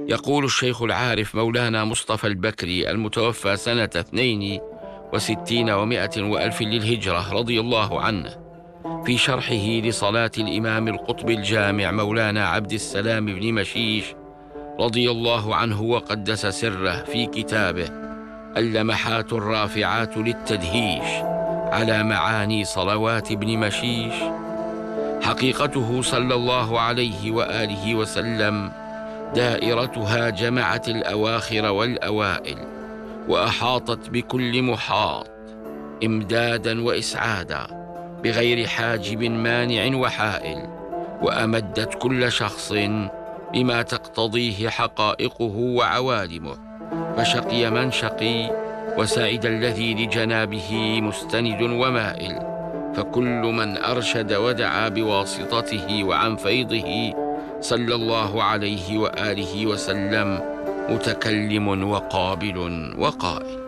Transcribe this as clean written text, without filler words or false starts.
يقول الشيخ العارف مولانا مصطفى البكري المتوفى سنة 62 و100 وألف للهجرة رضي الله عنه في شرحه لصلاة الإمام القطب الجامع مولانا عبد السلام بن مشيش رضي الله عنه وقدس سره في كتابه اللمحات الرافعات للتدهيش على معاني صلوات ابن مشيش: حقيقته صلى الله عليه وآله وسلم دائرتها جمعت الأواخر والأوائل وأحاطت بكل محاط إمدادا وإسعادا بغير حاجب مانع وحائل، وأمدت كل شخص بما تقتضيه حقائقه وعوالمه، فشقي من شقي وسعد الذي لجنابه مستند ومائل، فكل من أرشد ودعا بواسطته وعن فيضه صلى الله عليه وآله وسلم متكلم وقابل وقائل.